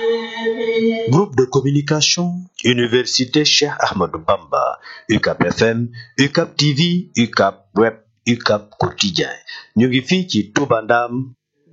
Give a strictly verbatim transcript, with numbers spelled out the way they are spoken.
Groupe de communication, Université Cheikh Ahmadou Bamba, U C A P F M, U C A P T V, U C A P Web, U C A P Quotidien. Ñu ngi fii ci Touba Ndam